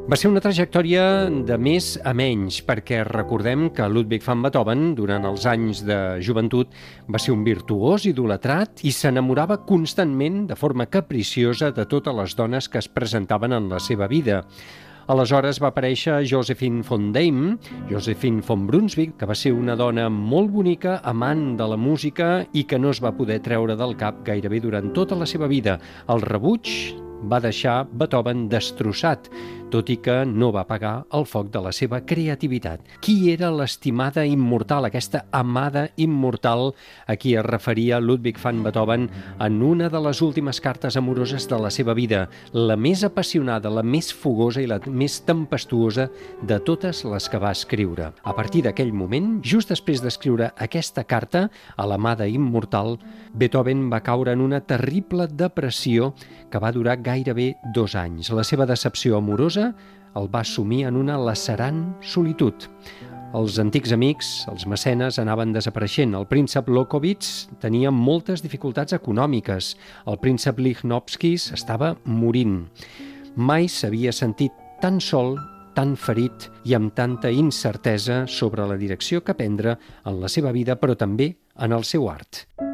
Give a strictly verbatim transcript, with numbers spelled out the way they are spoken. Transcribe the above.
Va ser una trajectòria de més a menys, perquè recordem que Ludwig van Beethoven, durant els anys de joventut, va ser un virtuós idolatrat i s'enamorava constantment, de forma capriciosa, de totes les dones que es presentaven en la seva vida. Aleshores va aparèixer Josephine von Deim, Josephine von Brunswick, que va ser una dona molt bonica, amant de la música i que no es va poder treure del cap gairebé durant tota la seva vida. El rebuig va deixar Beethoven destrossat, tot i que no va apagar el foc de la seva creativitat. Qui era l'estimada immortal, aquesta amada immortal a qui es referia Ludwig van Beethoven en una de les últimes cartes amoroses de la seva vida, la més apassionada, la més fogosa i la més tempestuosa de totes les que va escriure. A partir d'aquell moment, just després d'escriure aquesta carta a l'amada immortal, Beethoven va caure en una terrible depressió que va durar gairebé dos anys. La seva decepció amorosa el va sumir en una lacerant solitud. Els antics amics, els mecenes, anaven desapareixent. El príncep Lobkowitz tenia moltes dificultats econòmiques. El príncep Lichnowsky estava morint. Mai s'havia sentit tan sol, tan ferit i amb tanta incertesa sobre la direcció que prendre en la seva vida, però també en el seu art.